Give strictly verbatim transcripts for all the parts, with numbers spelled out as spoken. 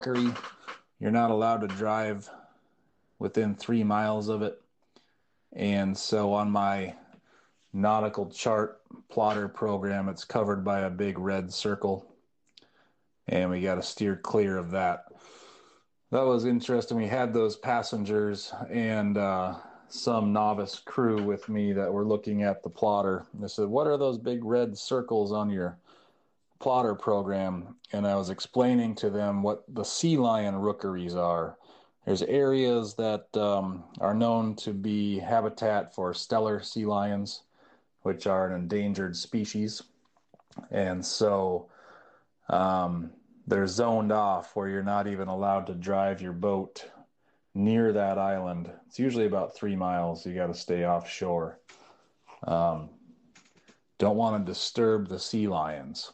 You're not allowed to drive within three miles of it. And so on my nautical chart plotter program, it's covered by a big red circle, and we got to steer clear of that. That was interesting. We had those passengers and uh, some novice crew with me that were looking at the plotter. They said, "What are those big red circles on your plotter program?" And I was explaining to them what the sea lion rookeries are. There's areas that um, are known to be habitat for Steller sea lions, which are an endangered species. And so um, they're zoned off where you're not even allowed to drive your boat near that island. It's usually about three miles. You got to stay offshore. Um, don't want to disturb the sea lions.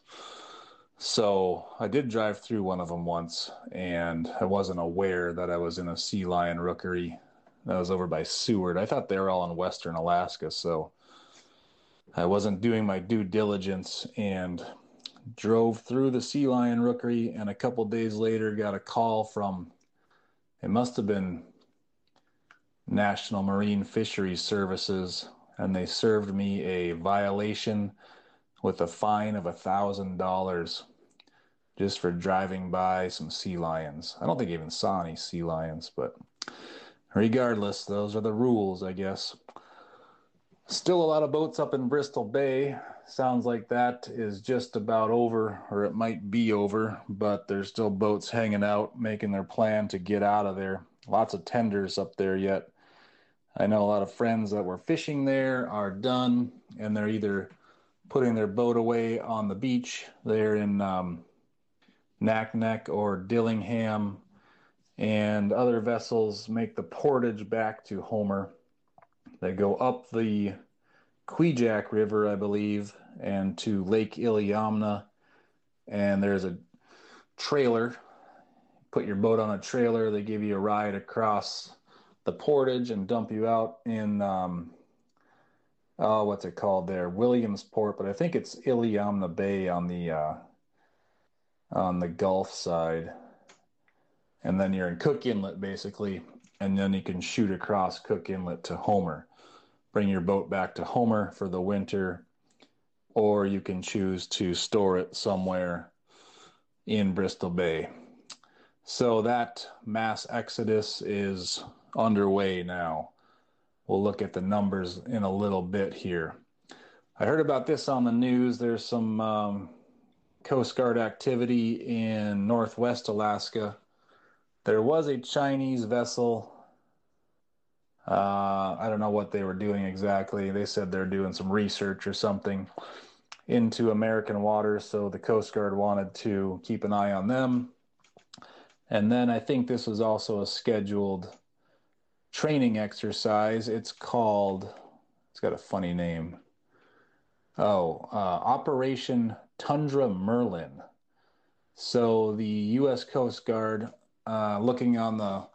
So I did drive through one of them once, and I wasn't aware that I was in a sea lion rookery. That was over by Seward. I thought they were all in western Alaska, so I wasn't doing my due diligence and drove through the sea lion rookery, and a couple days later got a call from, it must have been National Marine Fisheries Services, and they served me a violation with a fine of a thousand dollars just for driving by some sea lions. I don't think I even saw any sea lions, but regardless, those are the rules, I guess. Still a lot of boats up in Bristol Bay. Sounds like that is just about over, or it might be over, but there's still boats hanging out, making their plan to get out of there. Lots of tenders up there yet. I know a lot of friends that were fishing there are done, and they're either putting their boat away on the beach there in um, Naknek or Dillingham, and other vessels make the portage back to Homer. They go up the Kvichak River, I believe, and to Lake Iliamna, and there's a trailer. Put your boat on a trailer, they give you a ride across the portage and dump you out in, um, oh, what's it called there? Williamsport, but I think it's Iliamna Bay on the uh, on the Gulf side. And then you're in Cook Inlet, basically, and then you can shoot across Cook Inlet to Homer. Bring your boat back to Homer for the winter, or you can choose to store it somewhere in Bristol Bay. So that mass exodus is underway now. We'll look at the numbers in a little bit here. I heard about this on the news. There's some um, Coast Guard activity in Northwest Alaska. There was a Chinese vessel. Uh, I don't know what they were doing exactly. They said they're doing some research or something into American waters, so the Coast Guard wanted to keep an eye on them. And then I think this was also a scheduled training exercise. It's called, it's got a funny name. Oh, uh, Operation Tundra Merlin. So the U S Coast Guard, uh, looking on the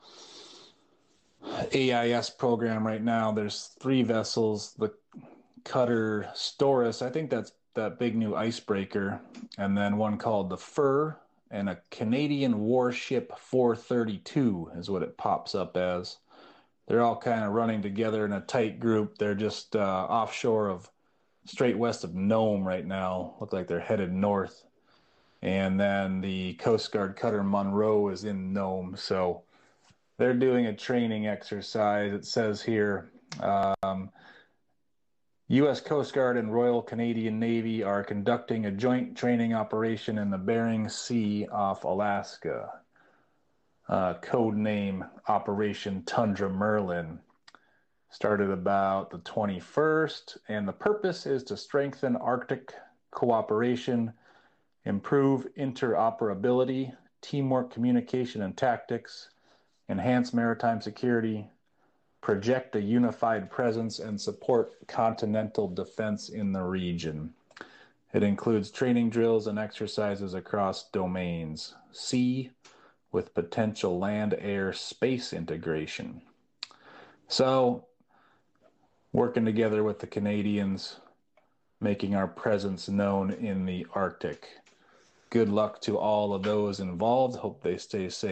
A I S program right now, there's three vessels. The cutter Storis, I think that's that big new icebreaker, and then one called the Fur, and a Canadian warship four thirty-two is what it pops up as. They're all kind of running together in a tight group. They're just uh, offshore of, straight west of Nome right now. Look like they're headed north. And then the Coast Guard cutter Monroe is in Nome, so they're doing a training exercise. It says here, um, U S Coast Guard and Royal Canadian Navy are conducting a joint training operation in the Bering Sea off Alaska. Uh, code name Operation Tundra Merlin. Started about the twenty-first, and the purpose is to strengthen Arctic cooperation, improve interoperability, teamwork, communication, and tactics, enhance maritime security, project a unified presence, and support continental defense in the region. It includes training drills and exercises across domains, sea, with potential land, air, space integration. So, working together with the Canadians, making our presence known in the Arctic. good luck to all of those involved. Hope they stay safe.